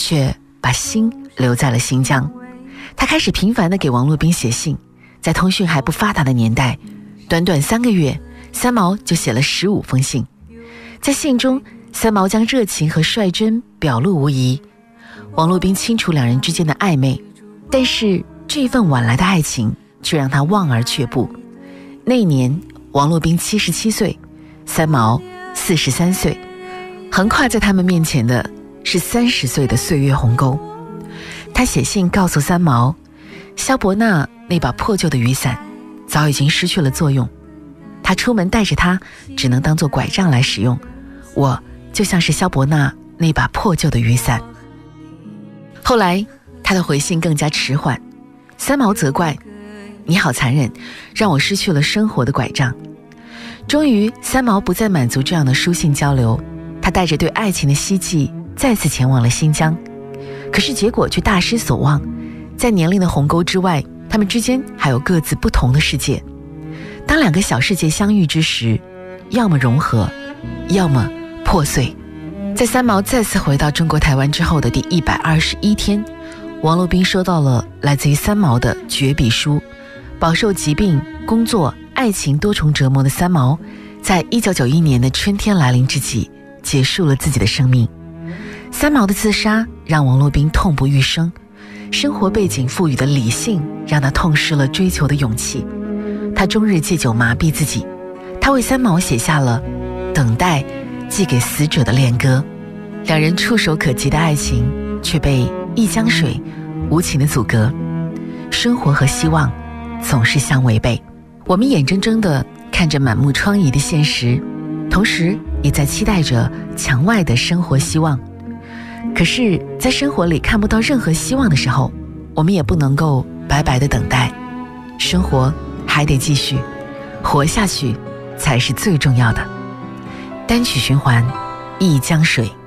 却把心留在了新疆。他开始频繁地给王洛宾写信，在通讯还不发达的年代，短短3个月，三毛就写了15封信。在信中，三毛将热情和率真表露无遗。王洛宾清楚两人之间的暧昧，但是这份晚来的爱情却让他望而却步。那一年，王洛宾77岁，三毛43岁，横跨在他们面前的是30岁的岁月鸿沟。他写信告诉三毛，萧伯纳那把破旧的雨伞早已经失去了作用，他出门带着它只能当作拐杖来使用，我就像是萧伯纳那把破旧的雨伞。后来他的回信更加迟缓，三毛责怪，你好残忍，让我失去了生活的拐杖。终于三毛不再满足这样的书信交流，他带着对爱情的希冀再次前往了新疆。可是结果却大失所望，在年龄的鸿沟之外，他们之间还有各自不同的世界。当两个小世界相遇之时，要么融合，要么破碎。在三毛再次回到中国台湾之后的第121天，王洛宾收到了来自于三毛的绝笔书。饱受疾病、工作、爱情多重折磨的三毛，在1991年的春天来临之际，结束了自己的生命。三毛的自杀让王洛宾痛不欲生，生活背景赋予的理性让他痛失了追求的勇气。他终日借酒麻痹自己，他为三毛写下了《等待寄给死者的恋歌》。两人触手可及的爱情却被一江水无情的阻隔。生活和希望总是相违背，我们眼睁睁地看着满目疮痍的现实，同时也在期待着墙外的生活希望。可是在生活里看不到任何希望的时候，我们也不能够白白的等待，生活还得继续，活下去才是最重要的。单曲循环，一江水。